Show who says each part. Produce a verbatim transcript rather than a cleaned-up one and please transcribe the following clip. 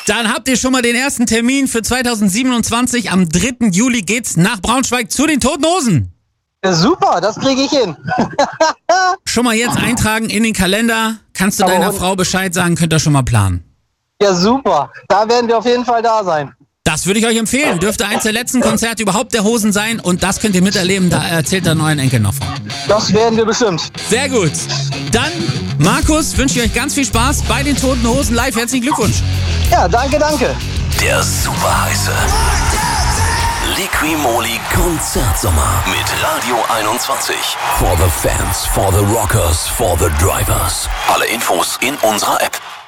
Speaker 1: Dann habt ihr schon mal den ersten Termin für zweitausendsiebenundzwanzig. Am dritten Juli geht's nach Braunschweig zu den Toten Hosen.
Speaker 2: Ja, super, das kriege ich hin.
Speaker 1: Schon mal jetzt eintragen in den Kalender. Kannst du
Speaker 2: Aber
Speaker 1: deiner
Speaker 2: und-
Speaker 1: Frau Bescheid sagen, könnt ihr schon mal planen.
Speaker 2: Ja, super. Da werden wir auf jeden Fall da sein.
Speaker 1: Das würde ich euch empfehlen. Dürfte eins der letzten Konzerte überhaupt der Hosen sein. Und das könnt ihr miterleben. Da erzählt er neuen Enkel noch von.
Speaker 2: Das werden wir bestimmt.
Speaker 1: Sehr gut. Dann, Markus, wünsche ich euch ganz viel Spaß bei den Toten Hosen live. Herzlichen Glückwunsch.
Speaker 2: Ja, danke, danke.
Speaker 3: Der super heiße Liqui-Moly Konzertsommer mit Radio einundzwanzig. For the fans, for the rockers, for the drivers. Alle Infos in unserer App.